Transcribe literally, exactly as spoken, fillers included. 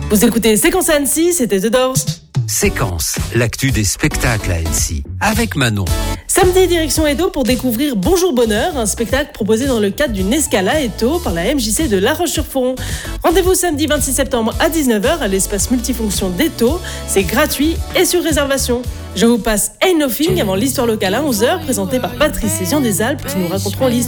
Vous écoutez Séquence à Annecy, c'était The Doors. Séquence, l'actu des spectacles à Annecy, avec Manon. Samedi, direction Edo pour découvrir Bonjour Bonheur, un spectacle proposé dans le cadre d'une escale à Edo par la M J C de La Roche-sur-Foron. Rendez-vous samedi vingt-six septembre à dix-neuf heures à l'espace multifonction d'Edo. C'est gratuit et sur réservation. Je vous passe Ain't Nothing avant l'histoire locale à onze heures, présentée par Patrice et Jean des Alpes qui nous raconteront l'histoire